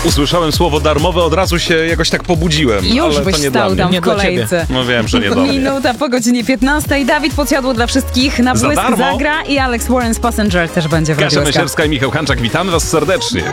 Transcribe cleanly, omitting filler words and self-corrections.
Usłyszałem słowo darmowe, od razu się jakoś tak pobudziłem. Już ale byś to nie dla stał mnie. tam Nie w dla kolejce. No wiem, że nie do mnie. Minuta po godzinie 15. Dawid Podsiadło dla wszystkich na Za błysk darmo. zagra i Alex Warren z Passenger też będzie w Kasia Radio SK. Myśerska i Michał Hanczak, witamy was serdecznie.